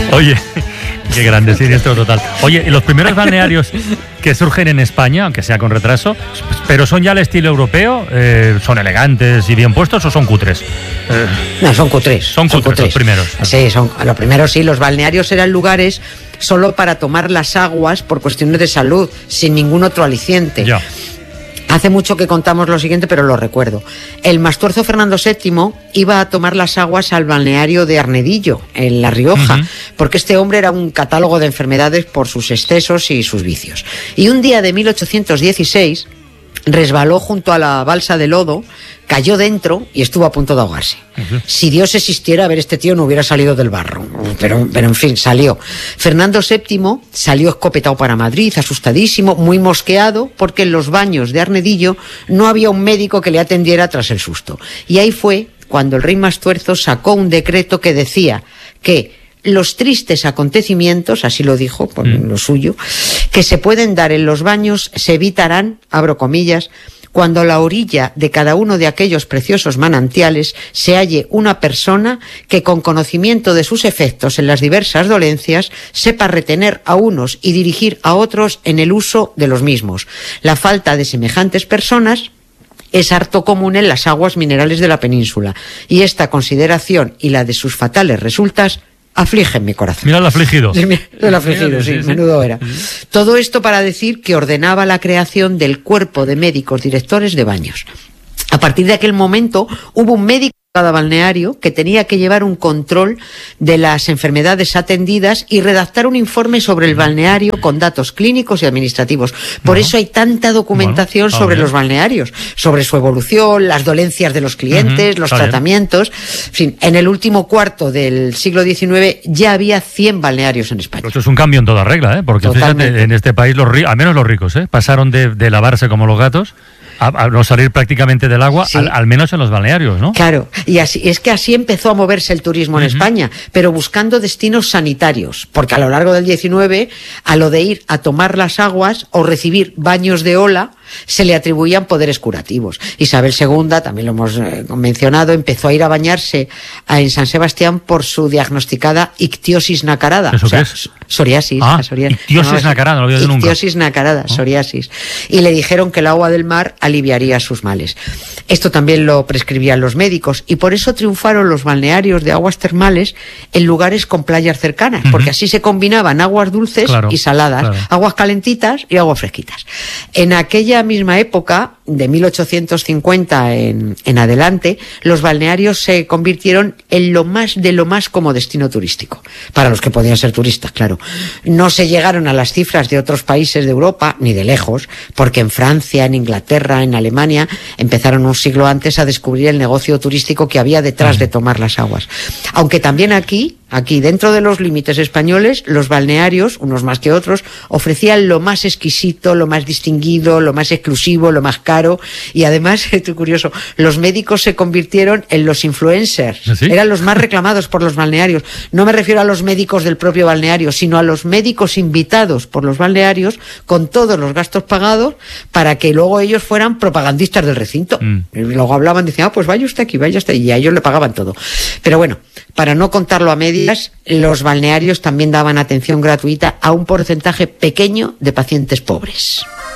Oye, qué grande, siniestro total. Oye, y los primeros balnearios que surgen en España, aunque sea con retraso, pero son ya al estilo europeo, ¿son elegantes y bien puestos o son cutres? No, son cutres. Son cutres los primeros. Sí, los primeros sí. Los balnearios eran lugares solo para tomar las aguas por cuestiones de salud, sin ningún otro aliciente. Ya. Hace mucho que contamos lo siguiente, pero lo recuerdo. El Mastuerzo Fernando VII iba a tomar las aguas al balneario de Arnedillo, en La Rioja, porque este hombre era un catálogo de enfermedades por sus excesos y sus vicios. Y un día de 1816 resbaló junto a la balsa de lodo, cayó dentro y estuvo a punto de ahogarse. Si Dios existiera, a ver, este tío no hubiera salido del barro, pero en fin, salió. Fernando VII salió escopetado para Madrid, asustadísimo, muy mosqueado, porque en los baños de Arnedillo no había un médico que le atendiera tras el susto. Y ahí fue cuando el rey Mastuerzo sacó un decreto que decía que los tristes acontecimientos, así lo dijo, por lo suyo, que se pueden dar en los baños se evitarán, abro comillas, cuando a la orilla de cada uno de aquellos preciosos manantiales se halle una persona que con conocimiento de sus efectos en las diversas dolencias sepa retener a unos y dirigir a otros en el uso de los mismos. La falta de semejantes personas es harto común en las aguas minerales de la península, y esta consideración y la de sus fatales resultas afligen mi corazón. Mira el afligido. El afligido, sí, menudo era. Todo esto para decir que ordenaba la creación del cuerpo de médicos directores de baños. A partir de aquel momento hubo un médico en cada balneario que tenía que llevar un control de las enfermedades atendidas y redactar un informe sobre el balneario con datos clínicos y administrativos. Por eso hay tanta documentación sobre los balnearios, sobre su evolución, las dolencias de los clientes, los tratamientos. En fin, en el último cuarto del siglo XIX ya había 100 balnearios en España. Esto es un cambio en toda regla, porque fíjate, en este país, al menos los ricos, pasaron de lavarse como los gatos a no salir prácticamente del agua, sí. al menos en los balnearios, ¿no? Claro, y así empezó a moverse el turismo en España, pero buscando destinos sanitarios, porque a lo largo del XIX, a lo de ir a tomar las aguas o recibir baños de ola, se le atribuían poderes curativos. Isabel II, también lo hemos mencionado, empezó a ir a bañarse en San Sebastián por su diagnosticada ictiosis nacarada. ¿Eso qué es? Psoriasis. Ictiosis nacarada, no lo había oído nunca. Ictiosis nacarada, psoriasis. Y le dijeron que el agua del mar aliviaría sus males. Esto también lo prescribían los médicos, y por eso triunfaron los balnearios de aguas termales en lugares con playas cercanas, porque así se combinaban aguas dulces y saladas, aguas calentitas y aguas fresquitas. En aquella misma época, de 1850 en adelante, los balnearios se convirtieron en lo más como destino turístico, para los que podían ser turistas, claro. No se llegaron a las cifras de otros países de Europa, ni de lejos, porque en Francia, en Inglaterra, en Alemania, empezaron un siglo antes a descubrir el negocio turístico que había detrás de tomar las aguas. Aunque también aquí, dentro de los límites españoles, los balnearios, unos más que otros, ofrecían lo más exquisito, lo más distinguido, lo más exclusivo, lo más caro, y además, curioso, los médicos se convirtieron en los influencers. ¿Sí? Eran los más reclamados por los balnearios. No me refiero a los médicos del propio balneario, sino a los médicos invitados por los balnearios con todos los gastos pagados para que luego ellos fueran propagandistas del recinto. Y luego hablaban, decían, pues vaya usted aquí, y a ellos le pagaban todo. Pero bueno, para no contarlo a medias, los balnearios también daban atención gratuita a un porcentaje pequeño de pacientes pobres.